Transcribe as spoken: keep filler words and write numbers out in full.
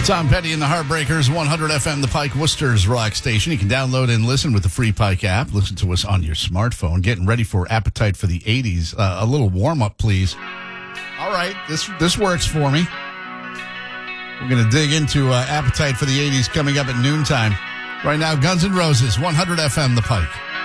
Tom Petty and the Heartbreakers, one hundred F M, the Pike, Worcester's rock station. You can download and listen with the free Pike app. Listen to us on your smartphone. Getting ready for Appetite for the eighties. Uh, a little warm-up, please. All right, this this works for me. We're going to dig into uh, Appetite for the eighties coming up at noontime. Right now, Guns N' Roses, one hundred F M, the Pike.